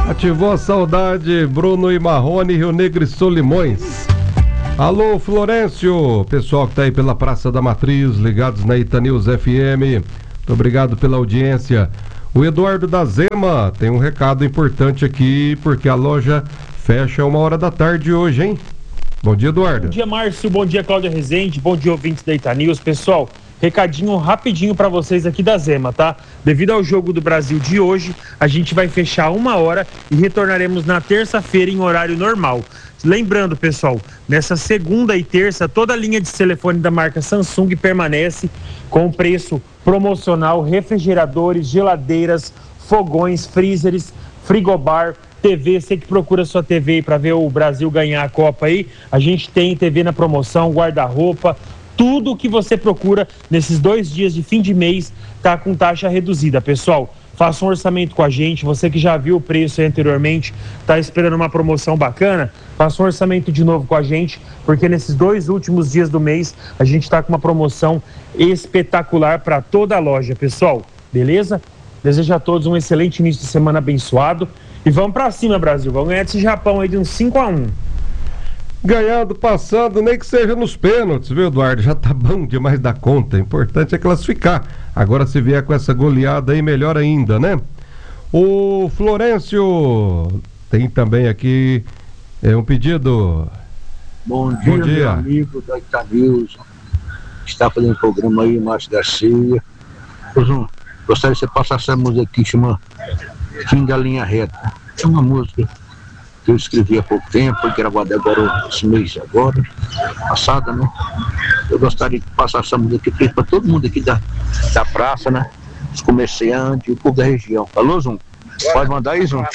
Ativou a saudade, Bruno e Marrone, Rio Negro e Solimões. Alô, Florencio, pessoal que tá aí pela Praça da Matriz, ligados na Itanews FM, muito obrigado pela audiência. O Eduardo da Zema tem um recado importante aqui, porque a loja fecha 1h da tarde hoje, hein? Bom dia, Eduardo. Bom dia, Márcio, bom dia, Cláudia Rezende, bom dia, ouvintes da Itanews. Pessoal, recadinho rapidinho para vocês aqui da Zema, tá? Devido ao jogo do Brasil de hoje, a gente vai fechar 1h e retornaremos na terça-feira em horário normal. Lembrando, pessoal, nessa segunda e terça, toda a linha de telefone da marca Samsung permanece com preço promocional, refrigeradores, geladeiras, fogões, freezers, frigobar, TV. Você que procura sua TV aí para ver o Brasil ganhar a Copa aí, a gente tem TV na promoção, guarda-roupa, tudo o que você procura nesses 2 dias de fim de mês tá com taxa reduzida, pessoal. Faça um orçamento com a gente, você que já viu o preço aí anteriormente, tá esperando uma promoção bacana, faça um orçamento de novo com a gente, porque nesses 2 últimos dias do mês a gente tá com uma promoção espetacular para toda a loja, pessoal, beleza? Desejo a todos um excelente início de semana abençoado e vamos para cima, Brasil, vamos ganhar desse Japão aí de uns 5-1. Ganhando, passando, nem que seja nos pênaltis, viu, Eduardo? Já tá bom demais da conta. O importante é classificar. Agora, se vier com essa goleada aí, melhor ainda, né? O Florencio tem também aqui um pedido. Bom dia, meu amigo da Itanews. Está fazendo programa aí, Márcio Garcia. Gostaria que você passasse essa música aqui, chama Fim da Linha Reta. É uma música que eu escrevi há pouco tempo, foi gravada agora, esse mês agora, passada, né? Eu gostaria de passar essa música aqui para todo mundo aqui da praça, né? Os comerciantes, o povo da região. Alô, Zum? Pode mandar aí, Zum?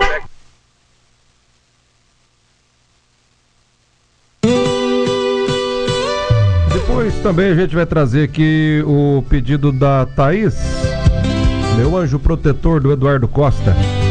Depois também a gente vai trazer aqui o pedido da Thaís, meu anjo protetor, do Eduardo Costa.